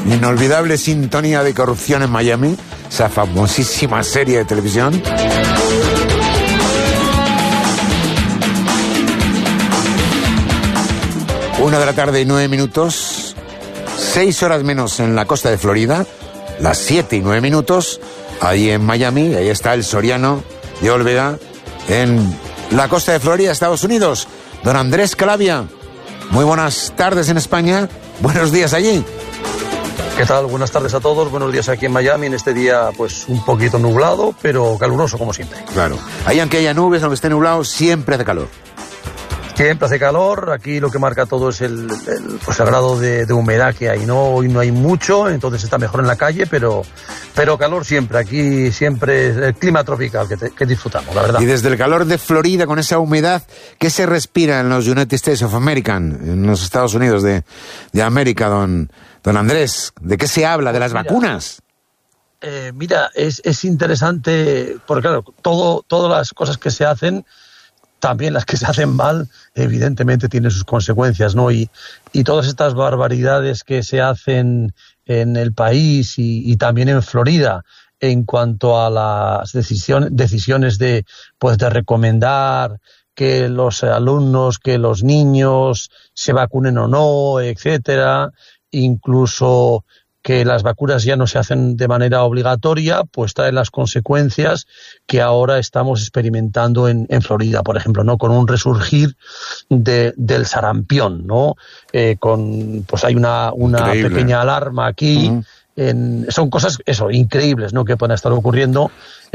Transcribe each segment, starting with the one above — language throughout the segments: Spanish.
Inolvidable sintonía de corrupción en Miami, esa famosísima serie de televisión. Una de la tarde y 9 minutos, 6 horas menos en la costa de Florida, las 7 y 9 minutos, ahí en Miami, ahí está el Soriano de Olveda, en la costa de Florida, Estados Unidos. Don Andrés Calavia, muy buenas tardes en España, buenos días allí. ¿Qué tal? Buenas tardes a todos, buenos días aquí en Miami, en este día pues un poquito nublado, pero caluroso como siempre. Claro, ahí aunque haya nubes, aunque esté nublado, siempre hace calor. Siempre hace calor, aquí lo que marca todo es el grado de humedad que hay, ¿no? Hoy no hay mucho, entonces está mejor en la calle, pero calor siempre, aquí siempre el clima tropical que disfrutamos, la verdad. Y desde el calor de Florida, con esa humedad, ¿qué se respira en los United States of America, en los Estados Unidos de América, don Andrés? ¿De qué se habla? ¿De las vacunas? Mira, es interesante, porque claro, todas las cosas que se hacen, también las que se hacen mal, evidentemente tienen sus consecuencias, ¿no? Y todas estas barbaridades que se hacen en el país y también en Florida en cuanto a las decisiones de recomendar que los alumnos, que los niños se vacunen o no, etcétera, incluso que las vacunas ya no se hacen de manera obligatoria, pues trae las consecuencias que ahora estamos experimentando en Florida, por ejemplo, ¿no? Con un resurgir del sarampión, ¿no? Pues hay una pequeña alarma aquí. Son cosas, increíbles, ¿no? Que pueden estar ocurriendo.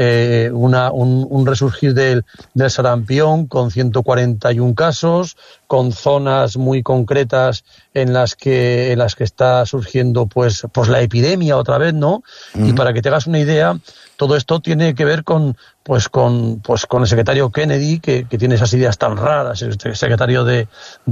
Un resurgir del sarampión con 141 casos, con zonas muy concretas en las que está surgiendo pues la epidemia otra vez, ¿no? Y para que te hagas una idea, todo esto tiene que ver con el secretario Kennedy, que tiene esas ideas tan raras, el secretario de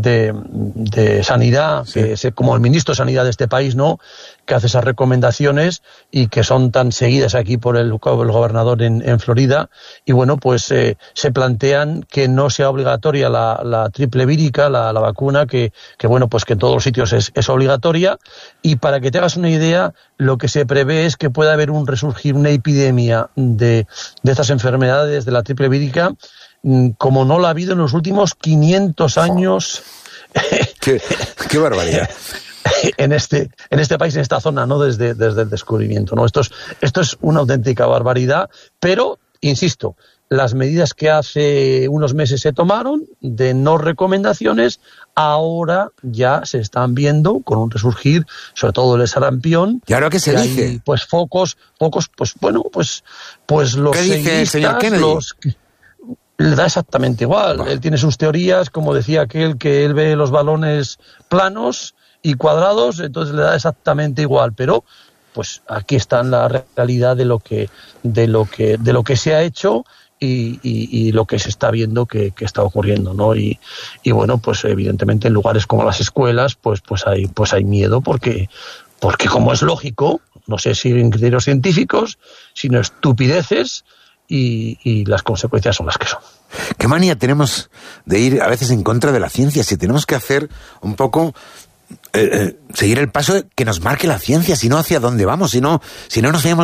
Sanidad, sí, que es como el ministro de Sanidad de este país, ¿no? Que hace esas recomendaciones y que son tan seguidas aquí por el gobernador en Florida. Y bueno, pues se plantean que no sea obligatoria la triple vírica, la vacuna, que bueno, pues que en todos los sitios es obligatoria. Y para que te hagas una idea, lo que se prevé es que pueda haber un resurgir, una epidemia de estas enfermedades de la triple vírica, como no la ha habido en los últimos 500 años. ¡Qué barbaridad! En este país, en esta zona, ¿no? Desde el descubrimiento, ¿no? Esto es una auténtica barbaridad, pero, insisto, las medidas que hace unos meses se tomaron de no recomendaciones, ahora ya se están viendo con un resurgir, sobre todo el sarampión. ¿Y ahora qué se dice? Hay, pues focos, pues bueno, pues los ¿qué dice el señor Kennedy? Le da exactamente igual. Bueno. Él tiene sus teorías, como decía aquel, que él ve los balones planos y cuadrados, entonces le da exactamente igual, pero pues aquí está la realidad de lo que se ha hecho y lo que se está viendo que está ocurriendo, ¿no? Y bueno, pues evidentemente en lugares como las escuelas pues hay miedo porque como es lógico, no sé si en criterios científicos, sino estupideces, y las consecuencias son las que son. ¿Qué manía tenemos de ir a veces en contra de la ciencia? Si tenemos que hacer un poco seguir el paso que nos marque la ciencia, si no hacia dónde vamos, si no nos veamos